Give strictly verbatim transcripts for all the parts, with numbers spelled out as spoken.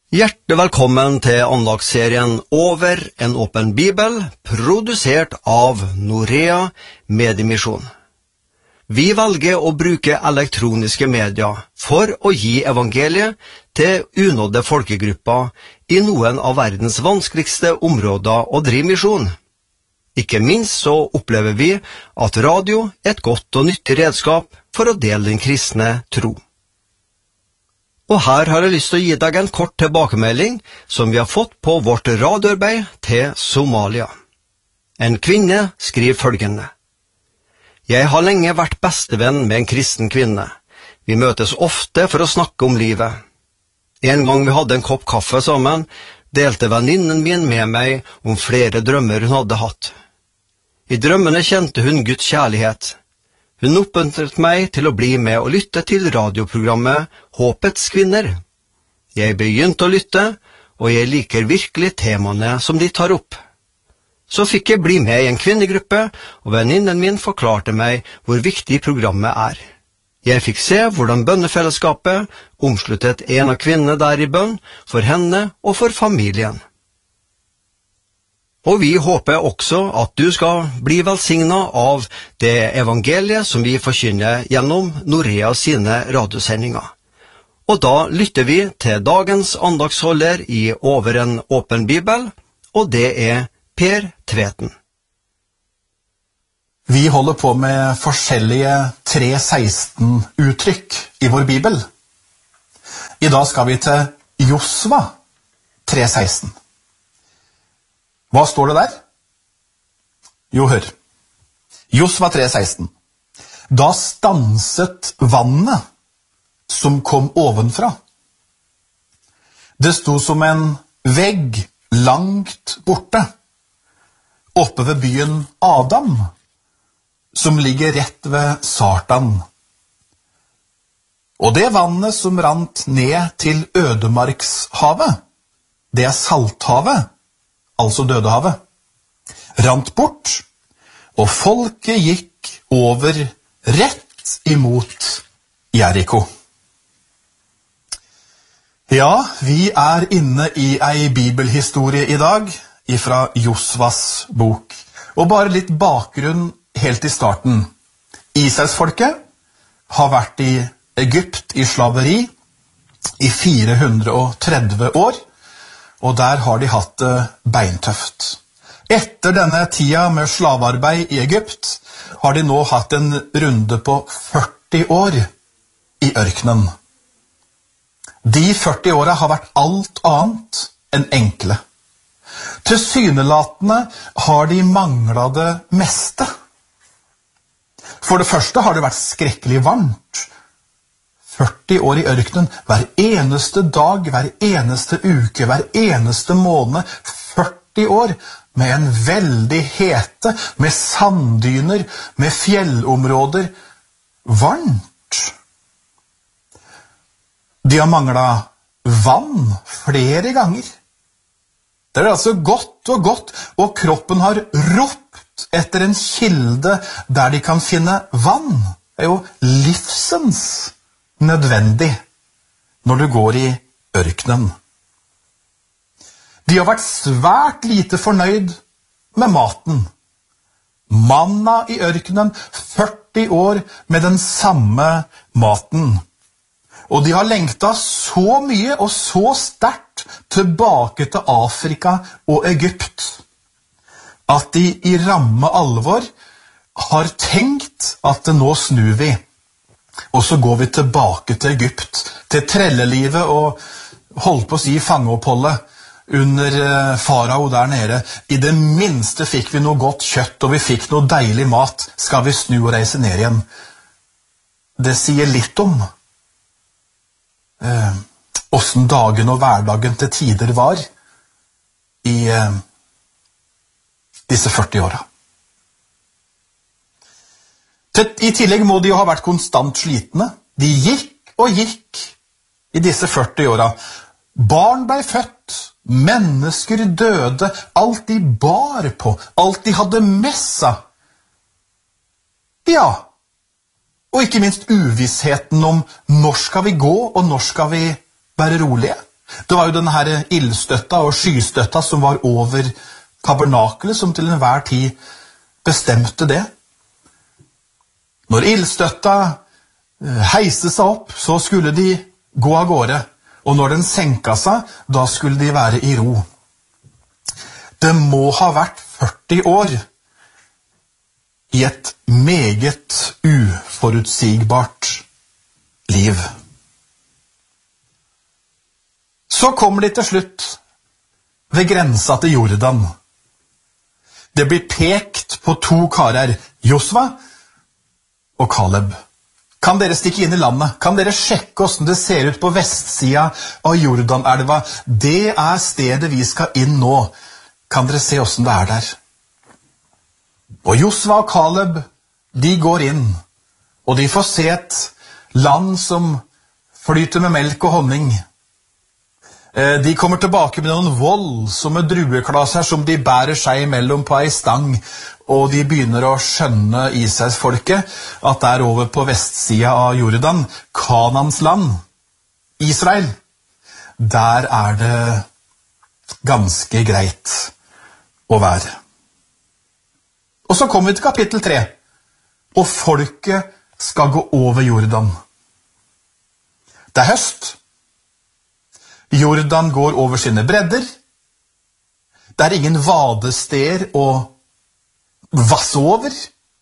Hjertelig velkommen til andagsserien Over en åpen bibel, produsert av Norea Mediemisjon. Vi velger å bruke elektroniske medier for å gi evangeliet til unådde folkegrupper i noen av verdens vanskeligste områder å drive misjon. Ikke minst så opplever vi at radio er et godt og nyttig redskap for å dele den kristne tro. Og her har jeg lyst til å gi deg en kort tilbakemelding som vi har fått på vårt radioarbeid til Somalia. En kvinne skriver følgende: Jeg har lenge vært bestevenn med en kristen kvinne. Vi møtes ofte for å snakke om livet. En gang vi hadde en kopp kaffe sammen, delte venninnen min med meg om flere drømmer hun hadde hatt. I drømmene kjente hun Guds kjærlighet. Hun oppmuntret meg til å bli med og lytte til radioprogrammet Håpets kvinner. Jeg begynte å lytte, og jeg liker virkelig temaene som de tar opp. Så fikk jeg bli med i en kvinnegruppe, og venninnen min forklarte meg hvor viktig programmet er. Jeg fikk se hvordan bønnefellesskapet omsluttet en av kvinnene der i bønn, for henne og for familien. Og vi håper også at du skal bli velsignet av det evangeliet som vi forkynner gjennom Norea sine radiosendinger. Og da lytter vi til dagens andagsholder i Over en åpen bibel, og det er Per Tveten. Vi holder på med forskjellige tre seksten uttrykk i vår bibel. I dag skal vi til Josva tre seksten. Hva står det der? Jo, hør. Josva tre seksten. Da stanset vannet som kom ovenfra. Det sto som en vegg langt borte, oppe ved byen Adam, som ligger rett ved Sartan. Og det vannet som rant ned til ødemarkshavet, det er Salthavet, altså Dødehavet, rant bort, og folket gikk over rett imot Jericho. Ja, vi er inne i ei bibelhistorie i dag, ifra Josvas bok. Og bare litt bakgrunn helt i starten. Israelsfolket har vært i Egypt i slaveri i fire hundre og tretti år, og der har de hatt det beintøft. Etter denne tida med slavearbeid i Egypt har de nå hatt en runde på førti år i ørkenen. De førti åra har vært alt annet enn enkle. Tilsynelatende har de manglet det meste. For det første har det vært skrekkelig varmt. førti år i ørkenen, hver eneste dag, hver eneste uke, hver eneste måned, førti år, med en veldig hete, med sanddyner, med fjellområder, varmt. De har manglet vann flere ganger. Det er altså godt og godt, og kroppen har ropt etter en kilde der de kan finne vann. Det er jo livsens nødvendig når du går i ørkenen. De har vært svært lite fornøyd med maten. Manna i ørkenen, førti år med den samme maten. Og de har lengtet så mye og så sterkt tilbake til Afrika og Egypt, at de i ramme alvor har tenkt at nå snur vi. Og så går vi tilbake til Egypt, til trellelivet og holdt på å si fangeoppholdet under farao der nede. I det minste fikk vi noe godt kjøtt, og vi fikk noe deilig mat. Skal vi snu og reise ned igjen? Det sier litt om eh, hvordan dagen og hverdagen til tider var i eh, disse førti åra. I tillegg må de jo ha vært konstant slitne. De gikk og gikk i disse førti åra. Barn ble født, mennesker døde, alt de bar på, alt de hadde med seg. Ja, og ikke minst uvissheten om når skal vi gå, og når skal vi være rolige. Det var jo denne her ildstøtta og skystøtta som var over tabernakelet, som til enhver tid bestemte det. Når ildstøtta heiste seg opp, så skulle de gå av gårde. Og når den senka seg, da skulle de være i ro. Det må ha vært førti år i et meget uforutsigbart liv. Så kommer de til slutt ved grensa til Jordan. Det blir pekt på to karer, Josva og Kaleb. Kan dere stikke inn i landet? Kan dere sjekke hvordan det ser ut på vestsida av Jordanelva? Det er stedet vi skal inn nå. Kan dere se hvordan det er der? Og Josva og Kaleb, de går inn, og de får se et land som flyter med melk og honning. De kommer tilbake med noen voldsomme drueklasser som de bærer seg imellom på ei stang, og de begynner å skjønne Israelsfolket at det er over på vestsida av Jordan, Kanans land, Israel. Der er det ganske greit å være. Og så kommer vi til kapittel tre, og folket skal gå over Jordan. Det er høst. Jordan går over sine bredder. Det er ingen vadesteder å vasse over.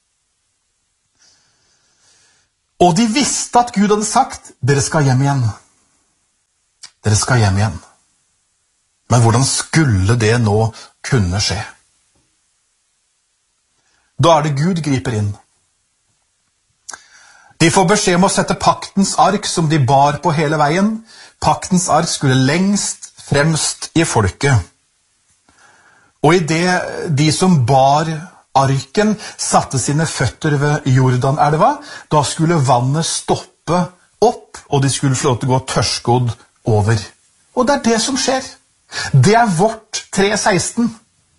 Og de visste at Gud hadde sagt, dere skal hjem igjen. Dere skal hjem igjen. Men hvordan skulle det nå kunne skje? Da er det Gud griper inn. De får beskjed om å sette paktens ark som de bar på hele veien. Paktens ark skulle lengst fremst i folket. Og i det de som bar arken satte sine føtter ved Jordanelva, da skulle vannet stoppe opp, og de skulle få lov til å gå tørrskodd over. Og det er det som skjer. Det er vårt tre seksten.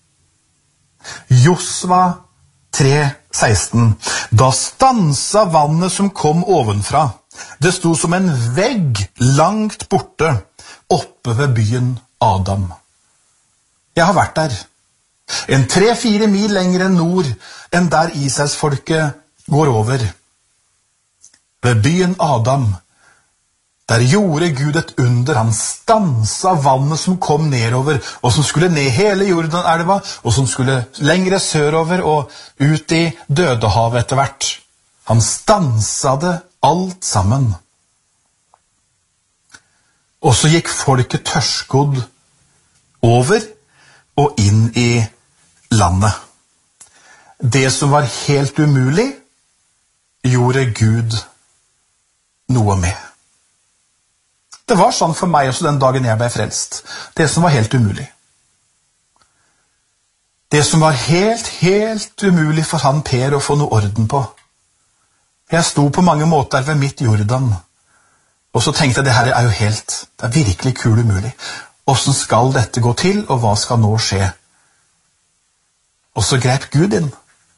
Josva tre seksten. Da stansa vannet som kom ovenfra. Det sto som en vegg langt borte, oppe ved byen Adam. Jeg har vært der. En tre-fire mil lenger enn nord, enn der Israelsfolket går over. Ved byen Adam, der gjorde Gud et under. Han stansa vannet som kom nedover, og som skulle ned hele Jordanelva, og som skulle lengre sørover og ut i Dødehavet etter hvert. Han stansa det alt sammen. Og så gikk folket tørrskodd over og inn i landet. Det som var helt umulig, gjorde Gud noe med. Det var sånn for meg også den dagen jeg ble frelst. Det som var helt umulig. Det som var helt, helt umulig for han Per å få noe orden på. Jeg sto på mange måter ved mitt Jordan, og så tenkte jeg, det her er jo helt, det er virkelig kul umulig. Hvordan skal dette gå til, og hva skal nå skje? Og så grep Gud inn.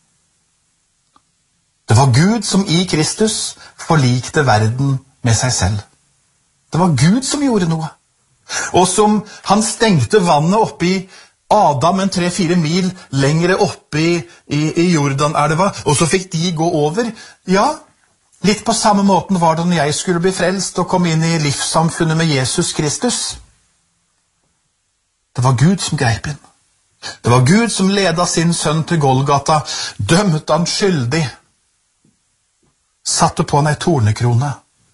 Det var Gud som i Kristus forlikte verden med seg selv. Det var Gud som gjorde noe. Og som han stengte vannet oppi Adam en tre-fire mil lengre oppe i, i, i Jordanelva, og så fikk de gå over. Ja, litt på samme måten var det når jeg skulle bli frelst og komme inn i livssamfunnet med Jesus Kristus. Det var Gud som greip inn. Det var Gud som ledet sin sønn til Golgata, dømte han skyldig, satte på han ei tornekrone.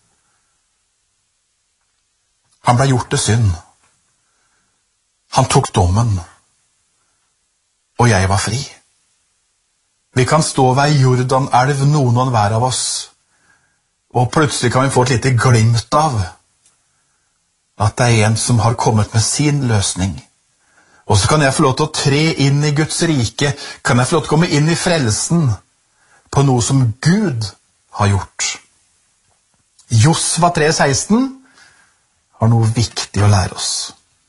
Han ble gjort til synd. Han tok dommen. Og jeg var fri. Vi kan stå ved Jordanelv, noen og hver av oss, og plutselig kan vi få et lite glimt av at det er en som har kommet med sin løsning. Og så kan jeg få lov til å tre inn i Guds rike, kan jeg få lov til å komme inn i frelsen på noe som Gud har gjort. Josva tre seksten har noe viktig å lære oss.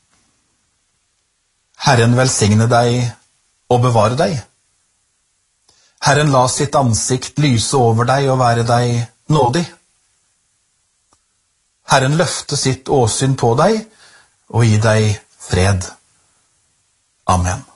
Herren velsigne deg og bevare deg. Herren la sitt ansikt lyse over deg og være deg nådig. Herren løfte sitt åsyn på deg og gi deg fred. Amen.